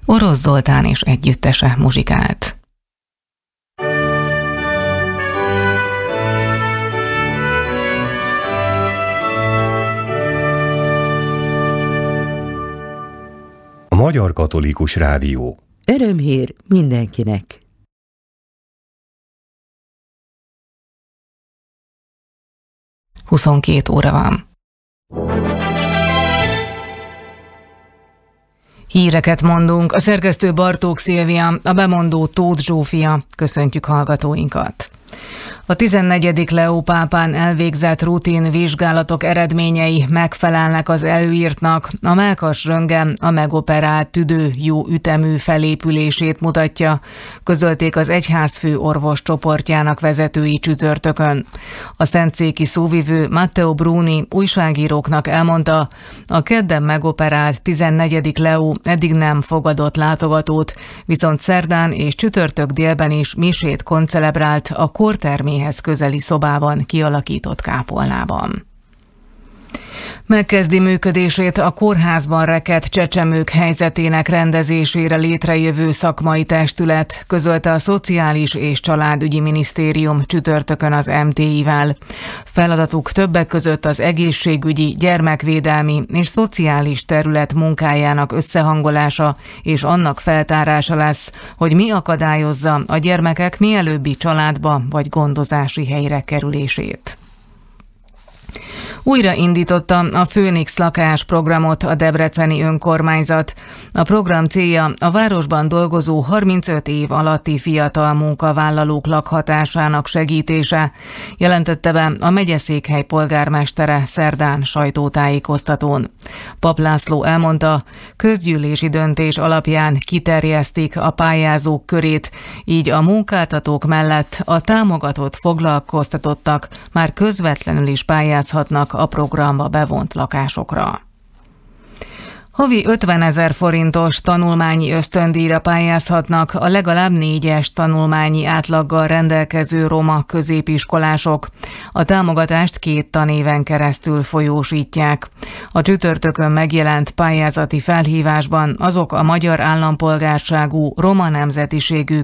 Orosz Zoltán és együttese muzsikált. A Magyar Katolikus Rádió. Örömhír mindenkinek! Huszonkettő óra van. Híreket mondunk, a szerkesztő Bartók Szilvia, a bemondó Tóth Zsófia. Köszöntjük hallgatóinkat! A 14. Leó pápán elvégzett rutin vizsgálatok eredményei megfelelnek az előírtnak. A mellkas röntgen a megoperált tüdő jó ütemű felépülését mutatja, közölték az egyházfő orvos csoportjának vezetői csütörtökön. A szentszéki szóvivő Matteo Bruni újságíróknak elmondta, a kedden megoperált 14. Leó eddig nem fogadott látogatót, viszont szerdán és csütörtök délben is misét koncelebrált a kórterméhez közeli szobában kialakított kápolnában. Megkezdi működését a kórházban rekedt csecsemők helyzetének rendezésére létrejövő szakmai testület, közölte a Szociális és Családügyi Minisztérium csütörtökön az MTI-vel. Feladatuk többek között az egészségügyi, gyermekvédelmi és szociális terület munkájának összehangolása és annak feltárása lesz, hogy mi akadályozza a gyermekek mielőbbi családba vagy gondozási helyre kerülését. Újra indította a Főnix lakásprogramot a debreceni önkormányzat. A program célja a városban dolgozó 35 év alatti fiatal munkavállalók lakhatásának segítése, jelentette be a megyeszékhely polgármestere szerdán sajtótájékoztatón. Pap László elmondta, közgyűlési döntés alapján kiterjesztik a pályázók körét, így a munkáltatók mellett a támogatott foglalkoztatottak már közvetlenül is pályázhatnak a programba bevont lakásokra. Havi 50 000 forintos tanulmányi ösztöndíjra pályázhatnak a legalább 4-es tanulmányi átlaggal rendelkező roma középiskolások. A támogatást 2 tanéven keresztül folyósítják. A csütörtökön megjelent pályázati felhívásban azok a magyar állampolgárságú roma nemzetiségű